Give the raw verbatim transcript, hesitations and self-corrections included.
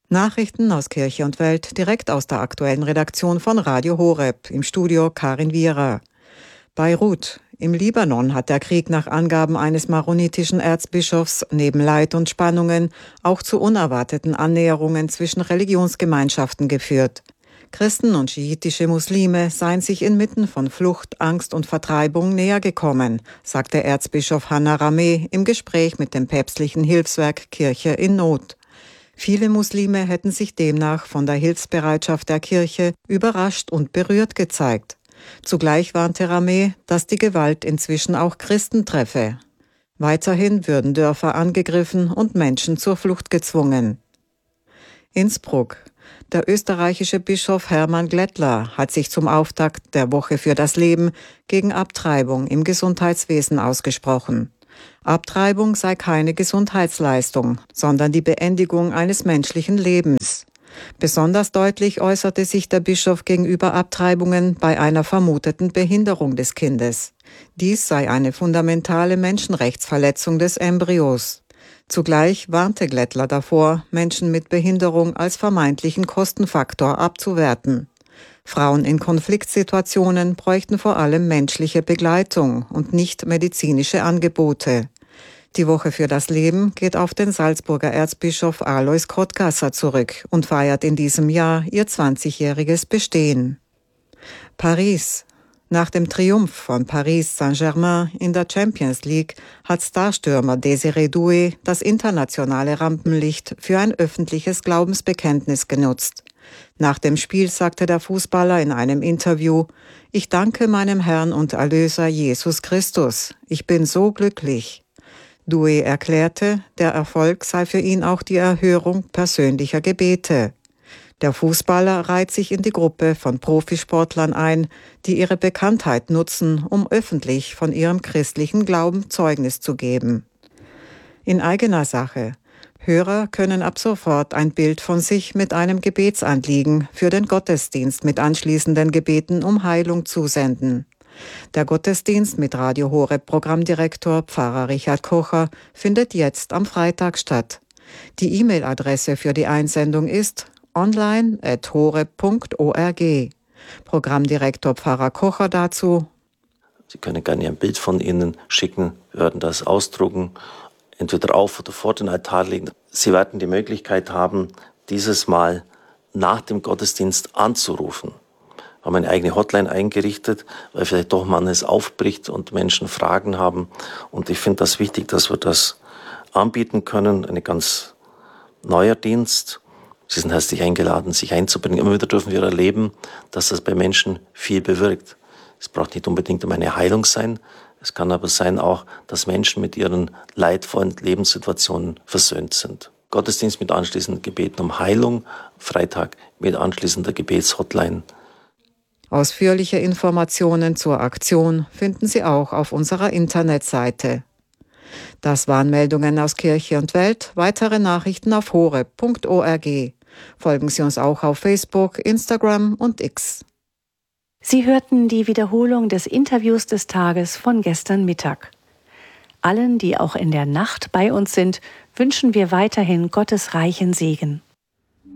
Nachrichten aus Kirche und Welt direkt aus der aktuellen Redaktion von Radio Horeb, im Studio Karin Wierer. Beirut. Im Libanon hat der Krieg nach Angaben eines maronitischen Erzbischofs neben Leid und Spannungen auch zu unerwarteten Annäherungen zwischen Religionsgemeinschaften geführt. Christen und schiitische Muslime seien sich inmitten von Flucht, Angst und Vertreibung näher gekommen, sagte Erzbischof Hanna Rameh im Gespräch mit dem päpstlichen Hilfswerk Kirche in Not. Viele Muslime hätten sich demnach von der Hilfsbereitschaft der Kirche überrascht und berührt gezeigt. Zugleich warnte Rameh, dass die Gewalt inzwischen auch Christen treffe. Weiterhin würden Dörfer angegriffen und Menschen zur Flucht gezwungen. Innsbruck. Der österreichische Bischof Hermann Glättler hat sich zum Auftakt der Woche für das Leben gegen Abtreibung im Gesundheitswesen ausgesprochen. Abtreibung sei keine Gesundheitsleistung, sondern die Beendigung eines menschlichen Lebens. Besonders deutlich äußerte sich der Bischof gegenüber Abtreibungen bei einer vermuteten Behinderung des Kindes. Dies sei eine fundamentale Menschenrechtsverletzung des Embryos. Zugleich warnte Glättler davor, Menschen mit Behinderung als vermeintlichen Kostenfaktor abzuwerten. Frauen in Konfliktsituationen bräuchten vor allem menschliche Begleitung und nicht medizinische Angebote. Die Woche für das Leben geht auf den Salzburger Erzbischof Alois Kottgasser zurück und feiert in diesem Jahr ihr zwanzigjähriges Bestehen. Paris. Nach dem Triumph von Paris Saint-Germain in der Champions League hat Starstürmer Désiré Doué das internationale Rampenlicht für ein öffentliches Glaubensbekenntnis genutzt. Nach dem Spiel sagte der Fußballer in einem Interview: „Ich danke meinem Herrn und Erlöser Jesus Christus. Ich bin so glücklich." Doué erklärte, der Erfolg sei für ihn auch die Erhörung persönlicher Gebete. Der Fußballer reiht sich in die Gruppe von Profisportlern ein, die ihre Bekanntheit nutzen, um öffentlich von ihrem christlichen Glauben Zeugnis zu geben. In eigener Sache. Hörer können ab sofort ein Bild von sich mit einem Gebetsanliegen für den Gottesdienst mit anschließenden Gebeten um Heilung zusenden. Der Gottesdienst mit Radio Horeb Programmdirektor Pfarrer Richard Kocher findet jetzt am Freitag statt. Die E-Mail-Adresse für die Einsendung ist online at horeb punkt org. Programmdirektor Pfarrer Kocher dazu: Sie können gerne ein Bild von Ihnen schicken, wir werden das ausdrucken, entweder auf oder vor den Altar legen. Sie werden die Möglichkeit haben, dieses Mal nach dem Gottesdienst anzurufen. Wir haben eine eigene Hotline eingerichtet, weil vielleicht doch mal es aufbricht und Menschen Fragen haben. Und ich finde das wichtig, dass wir das anbieten können. Ein ganz neuer Dienst. Sie sind herzlich eingeladen, sich einzubringen. Immer wieder dürfen wir erleben, dass das bei Menschen viel bewirkt. Es braucht nicht unbedingt um eine Heilung sein. Es kann aber sein auch, dass Menschen mit ihren leidvollen Lebenssituationen versöhnt sind. Gottesdienst mit anschließenden Gebeten um Heilung, Freitag mit anschließender Gebetshotline. Ausführliche Informationen zur Aktion finden Sie auch auf unserer Internetseite. Das waren Meldungen aus Kirche und Welt. Weitere Nachrichten auf horeb punkt org. Folgen Sie uns auch auf Facebook, Instagram und X. Sie hörten die Wiederholung des Interviews des Tages von gestern Mittag. Allen, die auch in der Nacht bei uns sind, wünschen wir weiterhin Gottes reichen Segen.